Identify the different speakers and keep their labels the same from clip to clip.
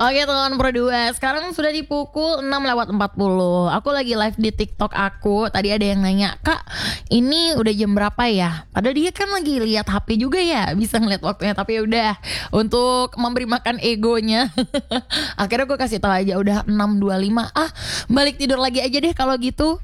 Speaker 1: Oke teman Pro 2, sekarang sudah di pukul 6:40. Aku lagi live di TikTok aku. Tadi ada yang nanya, "Kak, ini udah jam berapa ya?" Padahal dia kan lagi lihat HP juga ya, bisa ngeliat waktunya. Tapi ya udah, untuk memberi makan egonya, akhirnya gue kasih tahu aja udah 6:25. Balik tidur lagi aja deh kalau gitu.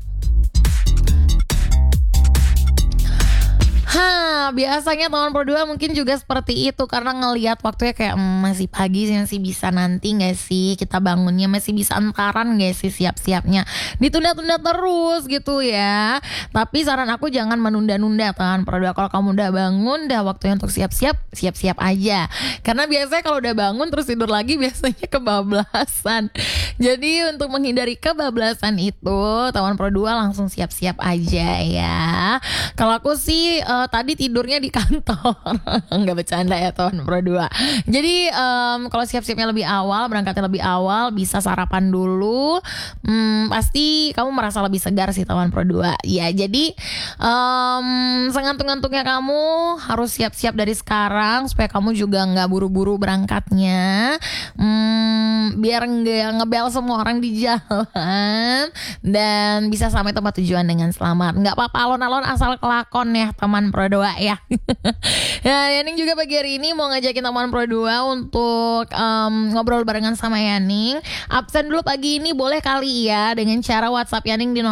Speaker 1: Biasanya teman Pro 2 mungkin juga seperti itu karena ngelihat waktunya kayak masih pagi sih, masih bisa nanti nggak sih kita bangunnya, masih bisa entaran nggak sih siap-siapnya, ditunda-tunda terus gitu ya. Tapi saran aku jangan menunda-nunda teman Pro 2. Kalau kamu udah bangun, udah waktunya untuk siap-siap aja. Karena biasanya kalau udah bangun terus tidur lagi biasanya kebablasan. Jadi untuk menghindari kebablasan itu, teman Pro 2 langsung siap-siap aja ya. Kalau aku sih tadi tidurnya di kantor. Nggak bercanda ya teman Pro 2. Jadi kalau siap-siapnya lebih awal, berangkatnya lebih awal, bisa sarapan dulu, pasti kamu merasa lebih segar sih teman Pro 2. Ya jadi sengantung-ngantungnya kamu harus siap-siap dari sekarang supaya kamu juga nggak buru-buru berangkatnya, biar nggak ngebel semua orang di jalan dan bisa sampai tempat tujuan dengan selamat. Nggak apa-apa alon-alon asal kelakon ya teman Pro 2 ya. Ya, Yaning juga pagi hari ini mau ngajakin teman Pro 2 untuk ngobrol barengan sama Yaning. Absen dulu pagi ini boleh kali ya dengan cara WhatsApp Yaning di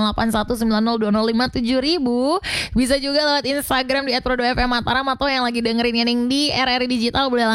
Speaker 1: 081902057000. Bisa juga lewat Instagram di @pro2fm Mataram atau yang lagi dengerin Yaning di RRI Digital boleh